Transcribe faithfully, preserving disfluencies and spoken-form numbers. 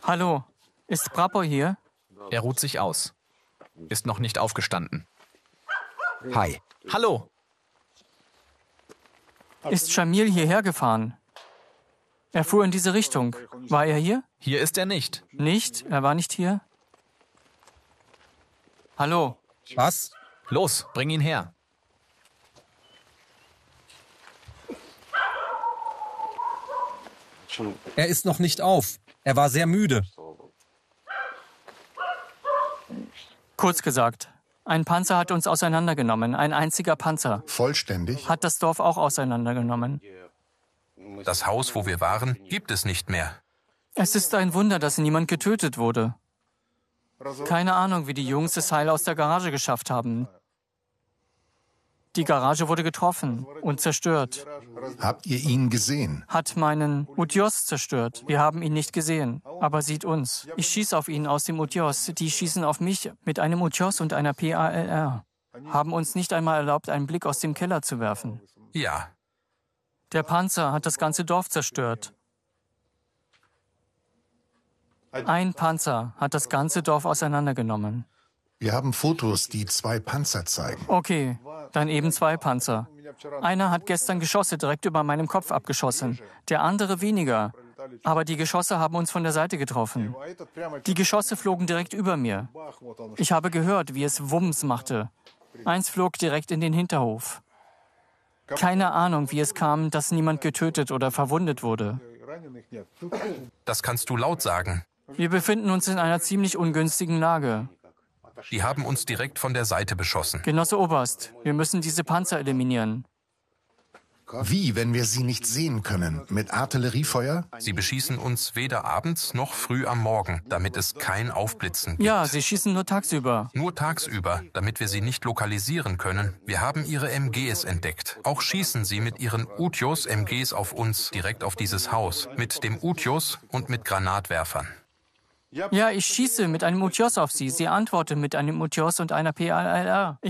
Hallo, ist Prapor hier? Er ruht sich aus. Ist noch nicht aufgestanden. Hi. Hallo. Ist Shamil hierher gefahren? Er fuhr in diese Richtung. War er hier? Hier ist er nicht. Nicht? Er war nicht hier? Hallo? Was? Los, bring ihn her. Er ist noch nicht auf. Er war sehr müde. Kurz gesagt, ein Panzer hat uns auseinandergenommen. Ein einziger Panzer. Vollständig? Hat das Dorf auch auseinandergenommen. Das Haus, wo wir waren, gibt es nicht mehr. Es ist ein Wunder, dass niemand getötet wurde. Keine Ahnung, wie die Jungs es heil aus der Garage geschafft haben. Die Garage wurde getroffen und zerstört. Habt ihr ihn gesehen? Hat meinen Utjos zerstört. Wir haben ihn nicht gesehen, aber sieht uns. Ich schieße auf ihn aus dem Utjos. Die schießen auf mich mit einem Utjos und einer P A L R. Haben uns nicht einmal erlaubt, einen Blick aus dem Keller zu werfen. Ja, Der Panzer hat das ganze Dorf zerstört. Ein Panzer hat das ganze Dorf auseinandergenommen. Wir haben Fotos, die zwei Panzer zeigen. Okay, dann eben zwei Panzer. Einer hat gestern Geschosse direkt über meinem Kopf abgeschossen, der andere weniger. Aber die Geschosse haben uns von der Seite getroffen. Die Geschosse flogen direkt über mir. Ich habe gehört, wie es Wumms machte. Eins flog direkt in den Hinterhof. Keine Ahnung, wie es kam, dass niemand getötet oder verwundet wurde. das kannst du laut sagen. Wir befinden uns in einer ziemlich ungünstigen Lage. Die haben uns direkt von der Seite beschossen. Genosse Oberst, wir müssen diese Panzer eliminieren. Wie, wenn wir sie nicht sehen können? Mit Artilleriefeuer? Sie beschießen uns weder abends noch früh am Morgen, damit es kein Aufblitzen gibt. Ja, sie schießen nur tagsüber. Nur tagsüber, damit wir sie nicht lokalisieren können. Wir haben ihre M Gs entdeckt. Auch schießen sie mit ihren Utjos M Gs auf uns, direkt auf dieses Haus. Mit dem Utjos und mit Granatwerfern. Ja, ich schieße mit einem Utjos auf sie. Sie antwortet mit einem Utjos und einer P A L R.